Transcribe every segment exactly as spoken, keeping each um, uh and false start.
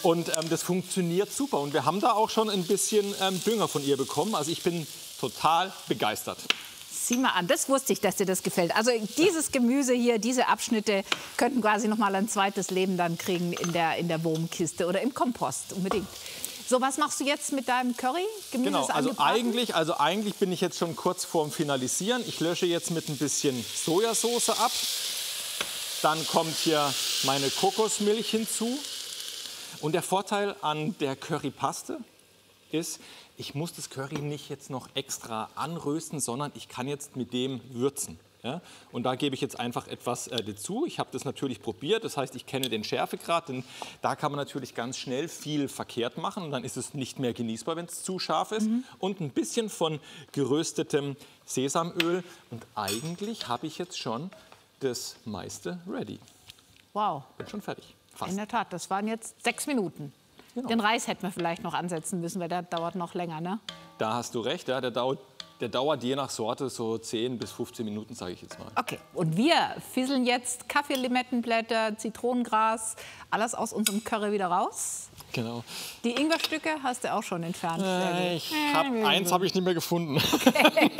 Und ähm, das funktioniert super. Und wir haben da auch schon ein bisschen ähm, Dünger von ihr bekommen. Also ich bin total begeistert. Sieh mal an, das wusste ich, dass dir das gefällt. Also dieses Gemüse hier, diese Abschnitte könnten quasi noch mal ein zweites Leben dann kriegen in der, in der Wurmkiste oder im Kompost, unbedingt. So, was machst du jetzt mit deinem Curry? Gemüse genau, ist also angebraten? eigentlich, also eigentlich bin ich jetzt schon kurz vorm Finalisieren. Ich lösche jetzt mit ein bisschen Sojasauce ab. Dann kommt hier meine Kokosmilch hinzu. Und der Vorteil an der Currypaste ist, ich muss das Curry nicht jetzt noch extra anrösten, sondern ich kann jetzt mit dem würzen. Ja? Und da gebe ich jetzt einfach etwas äh, dazu. Ich habe das natürlich probiert, das heißt, ich kenne den Schärfegrad, denn da kann man natürlich ganz schnell viel verkehrt machen. Und dann ist es nicht mehr genießbar, wenn es zu scharf ist. Mhm. Und ein bisschen von geröstetem Sesamöl. Und eigentlich habe ich jetzt schon das meiste ready. Wow. Bin schon fertig. Fast. In der Tat, das waren jetzt sechs Minuten. Genau. Den Reis hätten wir vielleicht noch ansetzen müssen, weil der dauert noch länger, ne? Da hast du recht, ja, der dauert, der dauert je nach Sorte so zehn bis fünfzehn Minuten, sage ich jetzt mal. Okay, und wir fisseln jetzt Kaffee, Limettenblätter, Zitronengras, alles aus unserem Curry wieder raus. Genau. Die Ingwerstücke hast du auch schon entfernt. Äh, ich hab, eins habe ich nicht mehr gefunden. Okay.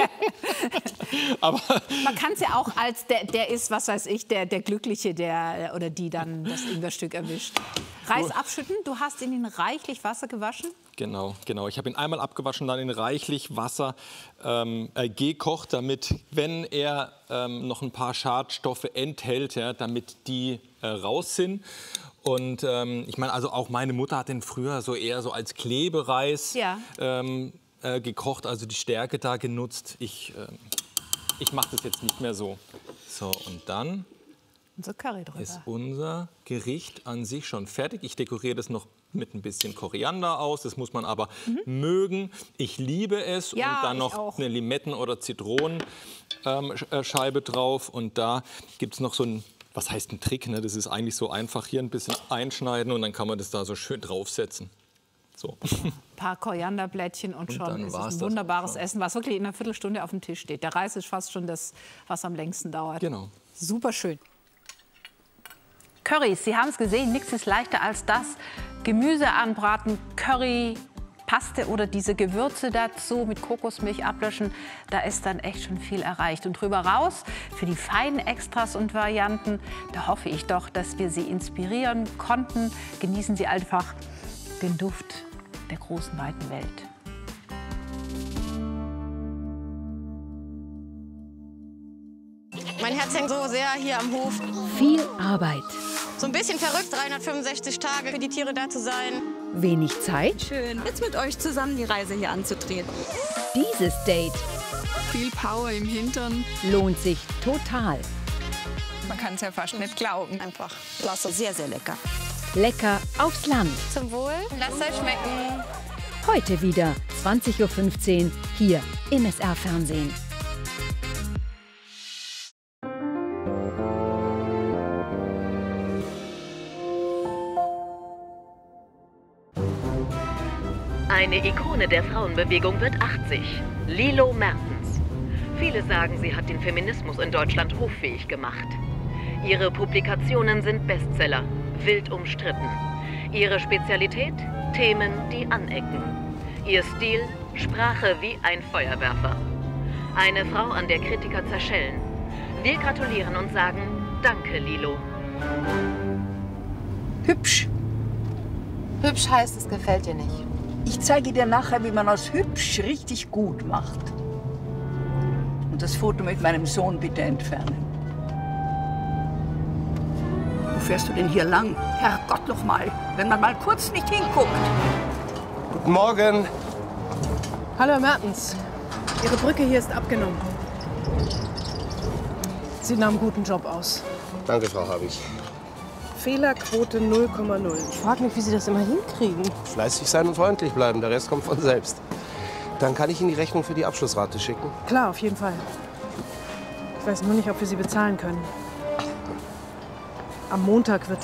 Aber man kann es ja auch als, der, der ist, was weiß ich, der, der Glückliche, der oder die dann das Ingwerstück erwischt. Reis abschütten, du hast ihn in reichlich Wasser gewaschen? Genau, genau. Ich habe ihn einmal abgewaschen, dann in reichlich Wasser ähm, äh, gekocht, damit, wenn er ähm, noch ein paar Schadstoffe enthält, ja, damit die äh, raus sind. Und ähm, ich meine, also auch meine Mutter hat den früher so eher so als Klebereis ja. ähm, äh, gekocht, also die Stärke da genutzt. Ich, äh, ich mache das jetzt nicht mehr so. So, und dann unser Curry drüber. Ist unser Gericht an sich schon fertig. Ich dekoriere das noch mit ein bisschen Koriander aus. Das muss man aber mhm. mögen. Ich liebe es. Ja, und dann noch auch. eine Limetten- oder Zitronenscheibe ähm, drauf. Und da gibt es noch so ein, was heißt ein Trick? Ne? Das ist eigentlich so einfach. Hier ein bisschen einschneiden und dann kann man das da so schön draufsetzen. So. Ein paar Korianderblättchen und, und schon ist es ein wunderbares Essen, was wirklich in einer Viertelstunde auf dem Tisch steht. Der Reis ist fast schon das, was am längsten dauert. Genau. Super schön. Currys, Sie haben es gesehen, nichts ist leichter als das. Gemüse anbraten, Curry, Paste oder diese Gewürze dazu mit Kokosmilch ablöschen, da ist dann echt schon viel erreicht. Und drüber raus, für die feinen Extras und Varianten, da hoffe ich doch, dass wir Sie inspirieren konnten. Genießen Sie einfach den Duft der großen, weiten Welt. Mein Herz hängt so sehr hier am Hof. Viel Arbeit. So ein bisschen verrückt, dreihundertfünfundsechzig Tage für die Tiere da zu sein. Wenig Zeit. Schön, jetzt mit euch zusammen die Reise hier anzutreten. Dieses Date viel Power im Hintern lohnt sich total. Man kann es ja fast nicht glauben. Einfach klasse, sehr, sehr lecker. Lecker aufs Land. Zum Wohl, lasst euch schmecken. Heute wieder zwanzig Uhr fünfzehn hier im S R-Fernsehen. Eine Ikone der Frauenbewegung wird achtzig. Lilo Mertens. Viele sagen, sie hat den Feminismus in Deutschland hoffähig gemacht. Ihre Publikationen sind Bestseller, wild umstritten. Ihre Spezialität? Themen, die anecken. Ihr Stil? Sprache wie ein Feuerwerfer. Eine Frau, an der Kritiker zerschellen. Wir gratulieren und sagen, danke, Lilo. Hübsch. Hübsch heißt, es gefällt dir nicht. Ich zeige dir nachher, wie man aus hübsch richtig gut macht. Und das Foto mit meinem Sohn bitte entfernen. Wo fährst du denn hier lang? Herrgott noch mal, wenn man mal kurz nicht hinguckt. Guten Morgen. Hallo, Herr Mertens. Ihre Brücke hier ist abgenommen. Sieht nach einem guten Job aus. Danke, Frau Habich. Fehlerquote null Komma null. Ich frage mich, wie Sie das immer hinkriegen. Fleißig sein und freundlich bleiben, der Rest kommt von selbst. Dann kann ich Ihnen die Rechnung für die Abschlussrate schicken. Klar, auf jeden Fall. Ich weiß nur nicht, ob wir sie bezahlen können. Am Montag wird